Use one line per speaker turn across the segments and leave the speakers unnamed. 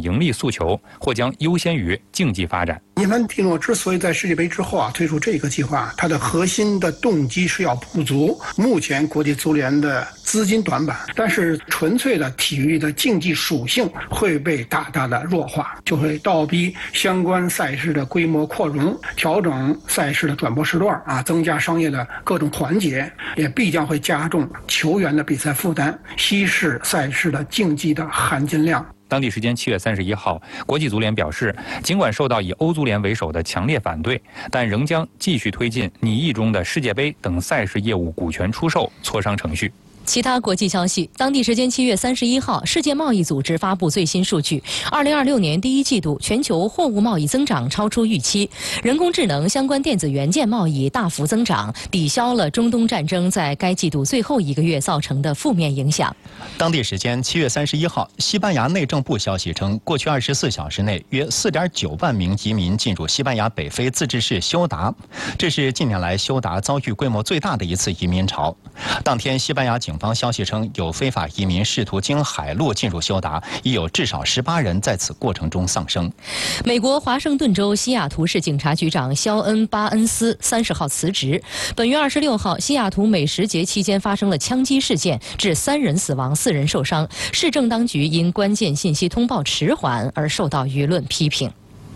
盈利诉求，或将优先于竞技发展。
伊凡蒂诺之所以在世界杯之后推出这个计划，它的核心的动机是要补足目前国际足联的资金短板，但是纯粹的体育的竞技属性会被大大的弱化，就会倒逼相关赛事的规模扩容，调整赛事的转播时段增加商业的各种环节，也必将会加重球员的比赛负担，稀释赛事的竞技的含金量。
当地时间7月31号，国际足联表示，尽管受到以欧足联为首的强烈反对，但仍将继续推进拟议中的世界杯等赛事业务股权出售磋商程序。
其他国际消息，当地时间7月31号，世界贸易组织发布最新数据，2026年第一季度全球货物贸易增长超出预期，人工智能相关电子元件贸易大幅增长，抵消了中东战争在该季度最后1个月造成的负面影响。
当地时间7月31号，西班牙内政部消息称，过去24小时内，约4.9万名移民进入西班牙北非自治市休达，这是近年来休达遭遇规模最大的一次移民潮。当天，西班牙警方消息称，有非法移民试图经海路进入休达，已有至少18人在此过程中丧生。
美国华盛顿州西雅图市警察局长肖恩·巴恩斯30号辞职。本月26号，西雅图美食节期间发生了枪击事件，致3人死亡，4人受伤。市政当局因关键信息通报迟缓而受到舆论批评。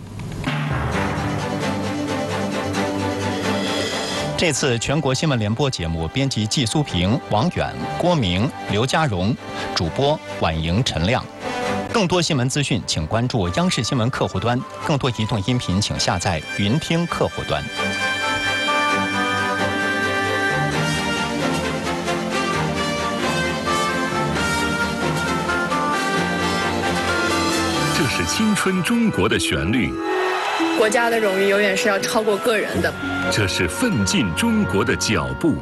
这次全国新闻联播节目编辑季苏平、王远、郭明、刘家荣，主播婉莹、陈亮。更多新闻资讯，请关注央视新闻客户端。更多移动音频，请下载云听客户端。
这是青春中国的旋律。
国家的荣誉永远是要超过个人的。
这是奋进中国的脚步。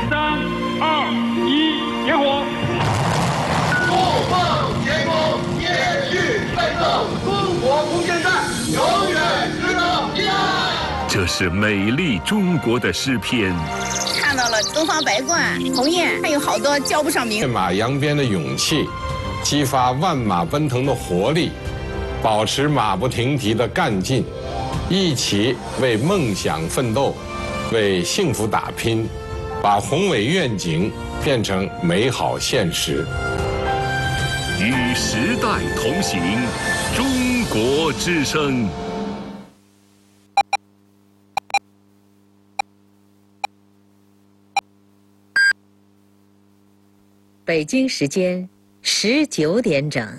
3、2、1，点火！
不放前功，延续奋斗，中国空间站永远值得依赖。
这是美丽中国的诗篇。
看到了东方白鹳、鸿雁，还有好多叫不上名。
跃马扬鞭的勇气，激发万马奔腾的活力，保持马不停蹄的干劲。一起为梦想奋斗，为幸福打拼，把宏伟愿景变成美好现实。
与时代同行，中国之声。
北京时间19点整。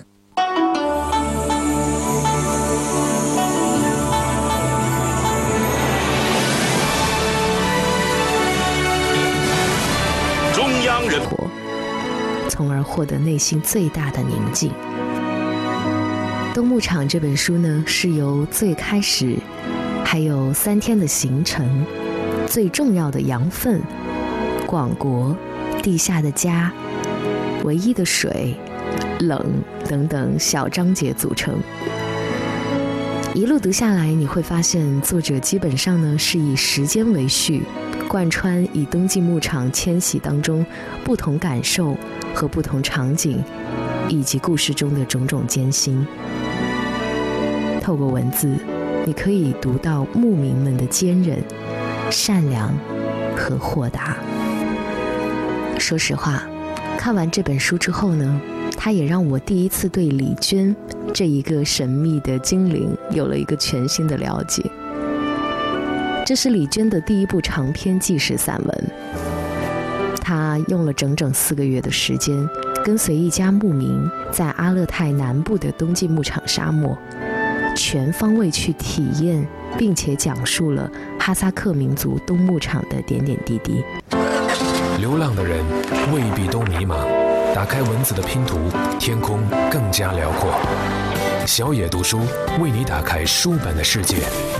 从而获得内心最大的宁静。冬牧场这本书呢，是由最开始，还有3天的行程，最重要的养分、广国、地下的家、唯一的水、冷等等小章节组成。一路读下来，你会发现作者基本上呢是以时间为序，贯穿以冬季牧场迁徙当中不同感受和不同场景，以及故事中的种种艰辛。透过文字，你可以读到牧民们的坚韧、善良和豁达。说实话，看完这本书之后呢，它也让我第一次对李娟这一个神秘的精灵有了一个全新的了解。这是李娟的第一部长篇纪实散文，她用了整整4个月的时间，跟随一家牧民在阿勒泰南部的冬季牧场沙漠，全方位去体验，并且讲述了哈萨克民族冬牧场的点点滴滴。
流浪的人未必都迷茫，打开文字的拼图，天空更加辽阔。小野读书为你打开书本的世界。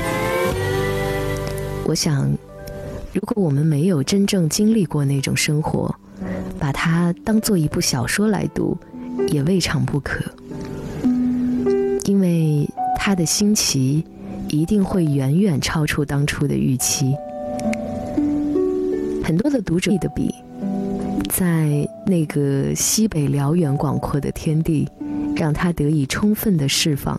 我想，如果我们没有真正经历过那种生活，把它当做一部小说来读，也未尝不可。因为它的新奇一定会远远超出当初的预期。很多的读者的笔，在那个西北辽远广阔的天地，让它得以充分的释放